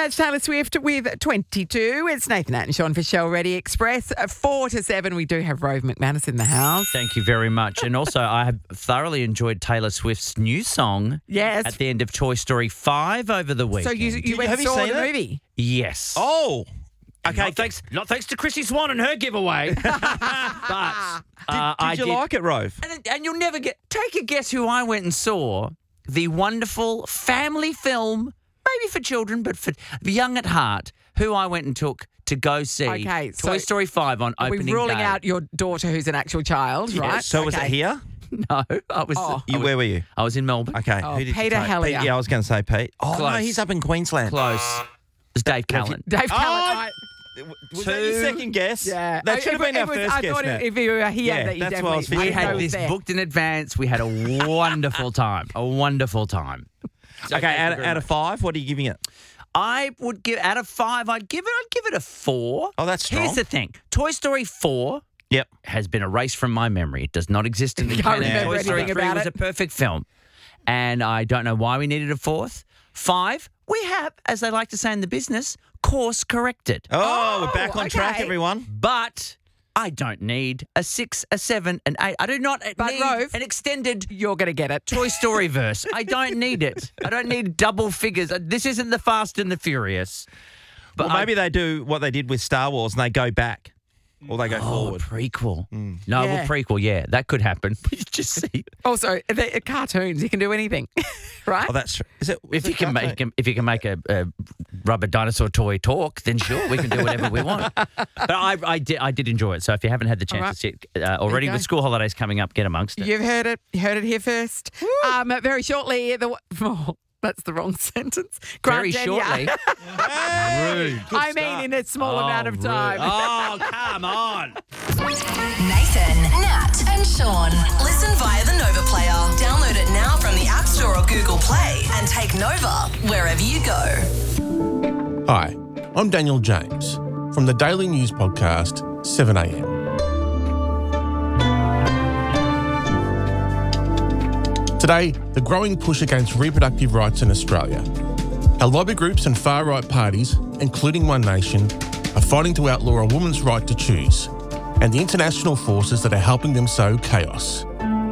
That's Taylor Swift with 22. It's Nathan Nat and Sean for Shell Ready Express. 4 to 7, we do have Rove McManus in the house. Thank you very much. And also, I have thoroughly enjoyed Taylor Swift's new song at the end of Toy Story 5 over the weekend. So you went and saw the movie? Yes. Oh. Okay, not thanks to Chrissy Swan and her giveaway. But did you like it, Rove? And you'll never take a guess who I went and saw. The wonderful family film, maybe for children, but for young at heart, who I went and took to go see Toy Story 5 on opening day. We're ruling out your daughter who's an actual child, right? So was it here? No, I was. Where were you? I was in Melbourne. Okay. Oh, Who did Peter you take? Hellier. Yeah, I was going to say Pete. Oh, Close. no, he's up in Queensland. Close. It's Dave Callan. Dave Callan, right. Was that your second guess? Yeah. That should have been our first guess, I thought Matt. if you were here, that you that's what I was definitely We had this booked in advance. We had a wonderful time. A wonderful time. Okay, out of 5, what are you giving it? I would give out of 5. I'd give it a 4. Oh, that's strong. Here's the thing: Toy Story 4 has been erased from my memory. It does not exist in the Can't canon. remember Toy Story anything 3 about was it. a perfect film, and I don't know why we needed a 4th. 5, we have, as they like to say in the business, course corrected. Oh, we're back on track, everyone. But I don't need a 6, a 7, an 8. I do not need Rove, an extended You're going to get it. Toy Story verse. I don't need it. I don't need double figures. This isn't the Fast and the Furious. But Well, maybe they do what they did with Star Wars and they go back. Or they go forward. Prequel. No, well, prequel, yeah. That could happen. You just see. Also, the cartoons, you can do anything, right? Oh, that's true. If you can make a rubber dinosaur toy talk, then sure, we can do whatever we want. But I did enjoy it. So if you haven't had the chance to see it already, with school holidays coming up, get amongst it. You've heard it. You heard it here first. Very shortly, that's the wrong sentence. Very shortly. Rude. I mean, in a small amount of time. Oh, come on. Nathan, Nat, and Sean. Listen via the Nova Player. Download it now from the App Store or Google Play and take Nova wherever you go. Hi, I'm Daniel James from the daily news podcast 7am. Today, the growing push against reproductive rights in Australia. Our lobby groups and far-right parties, including One Nation, are fighting to outlaw a woman's right to choose, and the international forces that are helping them sow chaos.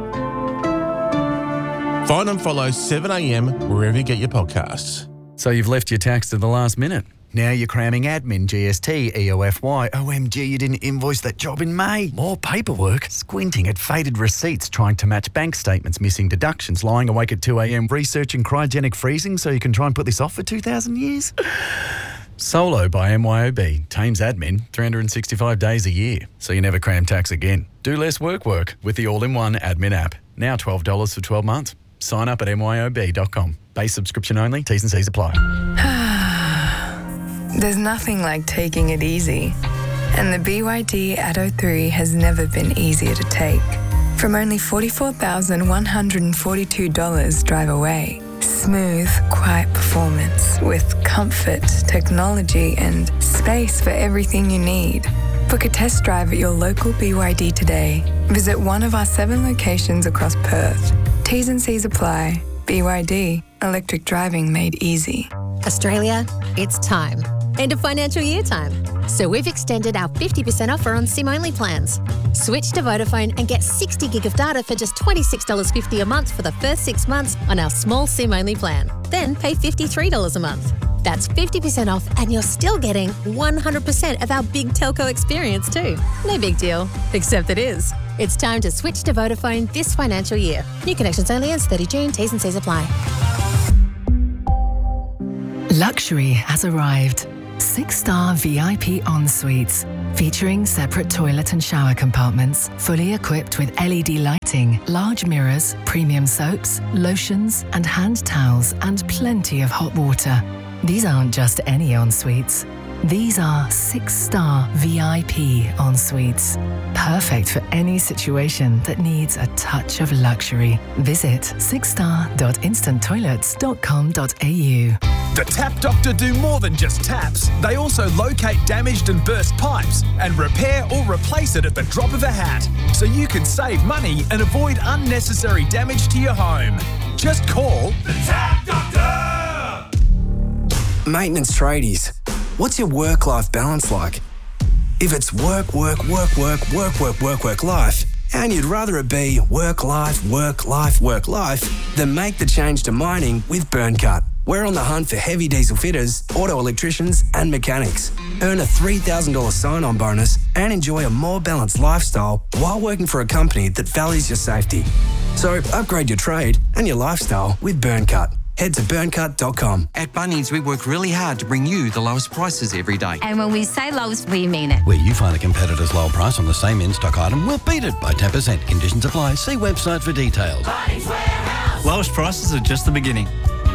Find and follow 7am wherever you get your podcasts. So you've left your tax to the last minute. Now you're cramming admin, GST, EOFY. OMG, you didn't invoice that job in May. More paperwork. Squinting at faded receipts, trying to match bank statements, missing deductions, lying awake at 2 a.m, researching cryogenic freezing so you can try and put this off for 2,000 years. Solo by MYOB. Tames admin 365 days a year, so you never cram tax again. Do less work with the all-in-one admin app. Now $12 for 12 months. Sign up at myob.com. Base subscription only. T's and C's apply. There's nothing like taking it easy. And the BYD Atto 3 has never been easier to take. From only $44,142 drive away. Smooth, quiet performance with comfort, technology, and space for everything you need. Book a test drive at your local BYD today. Visit one of our 7 locations across Perth. T's and C's apply. BYD. Electric driving made easy. Australia, it's time. End of financial year time. So we've extended our 50% offer on SIM-only plans. Switch to Vodafone and get 60 gig of data for just $26.50 a month for the first 6 months on our small SIM-only plan. Then pay $53 a month. That's 50% off and you're still getting 100% of our big telco experience too. No big deal, except it is. It's time to switch to Vodafone this financial year. New connections only ends 30 June. T's and C's apply. Luxury has arrived. 6-star VIP en-suites, featuring separate toilet and shower compartments, fully equipped with LED lighting, large mirrors, premium soaps, lotions, and hand towels, and plenty of hot water. These aren't just any en-suites. These are 6-star VIP en-suites. Perfect for any situation that needs a touch of luxury. Visit 6star.instanttoilets.com.au. The Tap Doctor do more than just taps. They also locate damaged and burst pipes and repair or replace it at the drop of a hat, so you can save money and avoid unnecessary damage to your home. Just call the Tap Doctor! Maintenance tradies, what's your work-life balance like? If it's work, life, and you'd rather it be work, life, then make the change to mining with Burncut. We're on the hunt for heavy diesel fitters, auto electricians, and mechanics. Earn a $3,000 sign-on bonus and enjoy a more balanced lifestyle while working for a company that values your safety. So upgrade your trade and your lifestyle with Burncut. Head to burncut.com. At Bunnings, we work really hard to bring you the lowest prices every day. And when we say lowest, we mean it. Where you find a competitor's lower price on the same in-stock item, we'll beat it by 10%. Conditions apply. See website for details. Bunnings Warehouse. Lowest prices are just the beginning.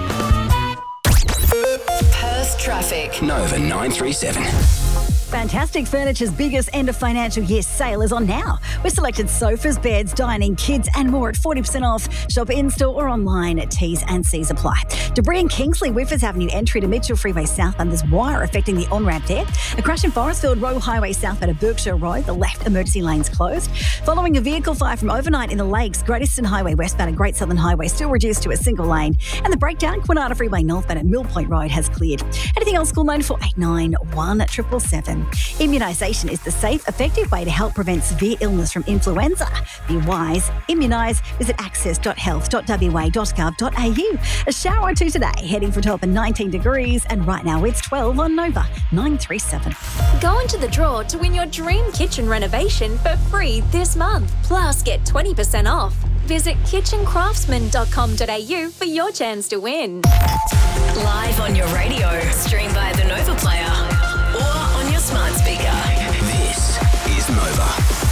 Perth traffic. Nova 937. Fantastic Furniture's biggest end of financial year sale is on now. With selected sofas, beds, dining, kids and more at 40% off. Shop in-store or online at T's and C's apply. Debris in Kingsley, Whiffers Avenue entry to Mitchell Freeway southbound. There's wire affecting the on-ramp there. A crash in Forestfield Royal Highway southbound at Berkshire Road. The left emergency lane's closed. Following a vehicle fire from overnight in the Lakes, Great Eastern Highway westbound and Great Southern Highway still reduced to a single lane. And the breakdown, Quinata Freeway northbound at Mill Point Road has cleared. Anything else, call 9489 1777. Immunisation is the safe, effective way to help prevent severe illness from influenza. Be wise. Immunise. Visit access.health.wa.gov.au. A shower or two today, heading for top of 19 degrees, and right now it's 12 on Nova 937. Go into the draw to win your dream kitchen renovation for free this month. Plus, get 20% off. Visit kitchencraftsman.com.au for your chance to win. Live on your radio, stream via the Nova Player or on your smart speaker. This is Nova.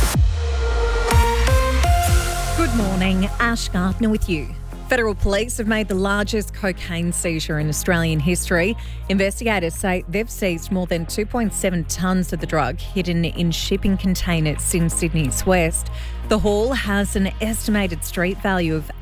Good morning, Ash Gardner with you. Federal police have made the largest cocaine seizure in Australian history. Investigators say they've seized more than 2.7 tonnes of the drug hidden in shipping containers in Sydney's west. The haul has an estimated street value of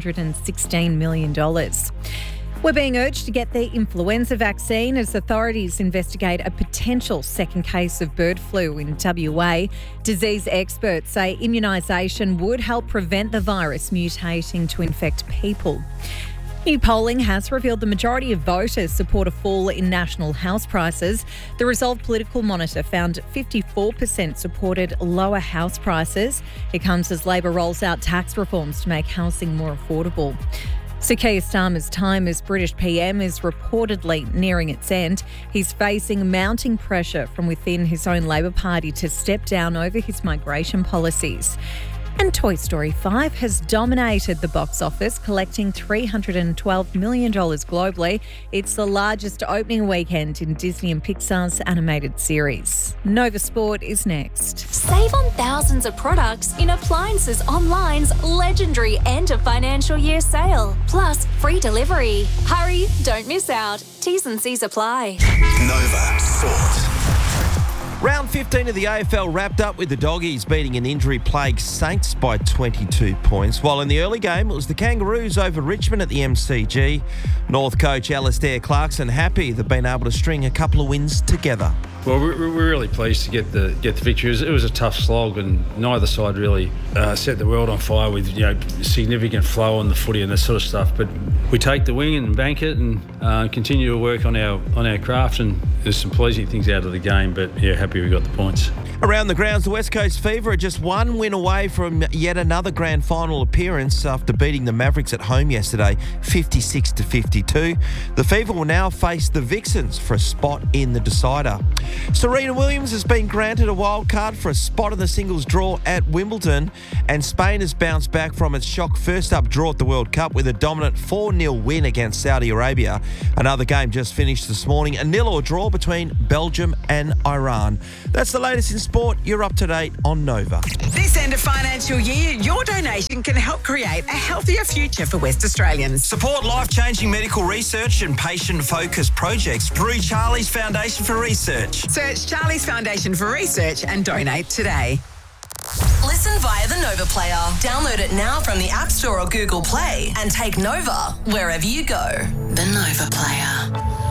$816 million. We're being urged to get the influenza vaccine as authorities investigate a potential second case of bird flu in WA. Disease experts say immunisation would help prevent the virus mutating to infect people. New polling has revealed the majority of voters support a fall in national house prices. The Resolve Political Monitor found 54% supported lower house prices. It comes as Labor rolls out tax reforms to make housing more affordable. Sir Keir Starmer's time as British PM is reportedly nearing its end. He's facing mounting pressure from within his own Labor Party to step down over his migration policies. And Toy Story 5 has dominated the box office, collecting $312 million globally. It's the largest opening weekend in Disney and Pixar's animated series. Nova Sport is next. Save on thousands of products in Appliances Online's legendary end of financial year sale. Plus, free delivery. Hurry, don't miss out. T's and C's apply. Nova Sport. Round 15 of the AFL wrapped up with the Doggies beating an injury-plagued Saints by 22 points, while in the early game it was the Kangaroos over Richmond at the MCG. North coach Alistair Clarkson happy they've been able to string a couple of wins together. Well, we're really pleased to get the victory. It was a tough slog, and neither side really set the world on fire with significant flow on the footy and that sort of stuff. But we take the wing and bank it, and continue to work on our craft. And there's some pleasing things out of the game. But yeah, happy we got the points. Around the grounds, the West Coast Fever are just one win away from yet another grand final appearance after beating the Mavericks at home yesterday, 56-52. The Fever will now face the Vixens for a spot in the decider. Serena Williams has been granted a wild card for a spot in the singles draw at Wimbledon, and Spain has bounced back from its shock first-up draw at the World Cup with a dominant 4-0 win against Saudi Arabia. Another game just finished this morning, a nil or draw between Belgium and Iran. That's the latest in sport. You're up to date on Nova. This end of financial year, your donation can help create a healthier future for West Australians. Support life-changing medical research and patient-focused projects through Charlie's Foundation for Research. Search Charlie's Foundation for Research and donate today. Listen via the Nova Player. Download it now from the App Store or Google Play and take Nova wherever you go. The Nova Player.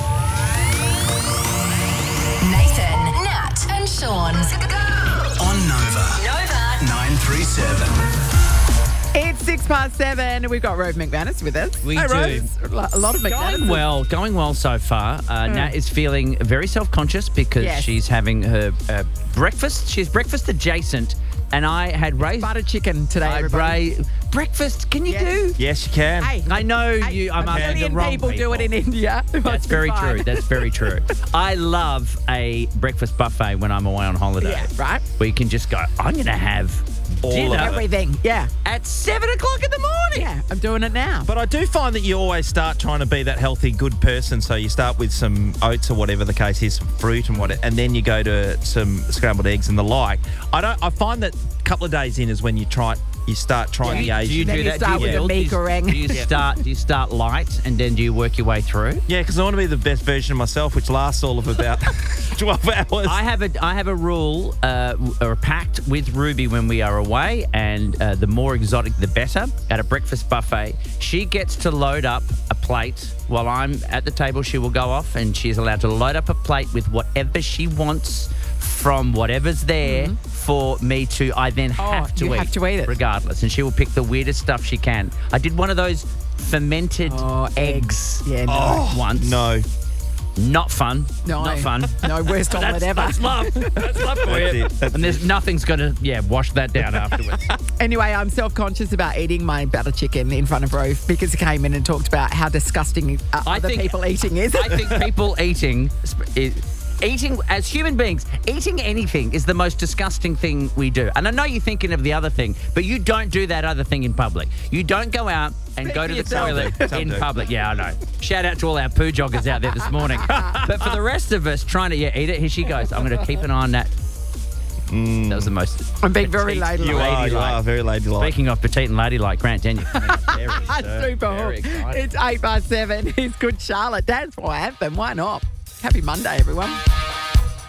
Nathan, Nat and Sean. On Nova. Nova 937. It's 7:06. We've got Rove McManus with us. We hey, do. Rose. A lot of McManus. Going well so far. Nat is feeling very self-conscious because she's having her breakfast. She's breakfast adjacent. And I had raised butter chicken today, everybody. Breakfast, can you do? Yes, you can. Hey, I know you. I'm asking the wrong people do it in India. That's very true. That's very true. I love a breakfast buffet when I'm away on holiday. Yeah, right. Where you can just go, I'm going to have dinner. Everything. Yeah. At 7 o'clock in the morning. Yeah, I'm doing it now. But I do find that you always start trying to be that healthy, good person. So you start with some oats or whatever the case is, some fruit and whatever, and then you go to some scrambled eggs and the like. I find that a couple of days in is when you start trying the Asian. Do you do that? Start with a mee goreng. Do you start light and then do you work your way through? Yeah, because I want to be the best version of myself, which lasts all of about 12 hours. I have a rule or a pact with Ruby when we are away, and the more exotic the better. At a breakfast buffet, she gets to load up a plate while I'm at the table. She will go off and she's allowed to load up a plate with whatever she wants from whatever's there for me to. I then have to eat it regardless, and she will pick the weirdest stuff she can. I did one of those fermented eggs. Yeah, once. No. Not fun. No. Not fun. No, worst omelette ever. That's love. That's love for you. And there's nothing's going to, wash that down afterwards. Anyway, I'm self-conscious about eating my butter chicken in front of Rove because he came in and talked about how disgusting other people eating is. I think people eating as human beings, eating anything is the most disgusting thing we do. And I know you're thinking of the other thing, but you don't do that other thing in public. You don't go out and go to the toilet in public. Yeah, I know. Shout out to all our poo joggers out there this morning. But for the rest of us trying to eat it, here she goes. I'm going to keep an eye on that. That was the most. I'm being very ladylike. You are very ladylike. Speaking of petite and ladylike, Grant Denyer. Super hooked. It's 7:08. It's Good Charlotte. Dance for Anthem. Why not? Happy Monday, everyone.